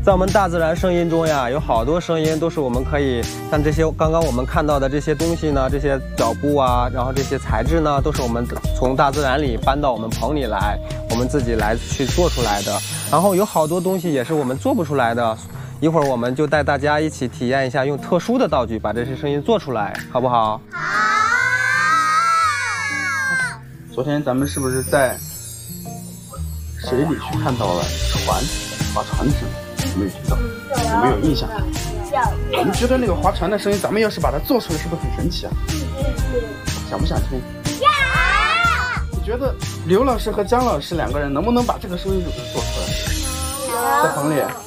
在我们大自然声音中呀，有好多声音都是我们可以像这些刚刚我们看到的这些东西呢，这些脚步啊，然后这些材质呢，都是我们从大自然里搬到我们棚里来，我们自己来去做出来的。然后有好多东西也是我们做不出来的，一会儿我们就带大家一起体验一下，用特殊的道具把这些声音做出来，好不好？好。 昨天咱们是不是在水里去看到了划船的声音？有没有听到？有没有印象？我们觉得那个划船的声音，咱们要是把它做出来，是不是很神奇啊？想不想听？你觉得刘老师和姜老师两个人能不能把这个声音组做出来？在棚里。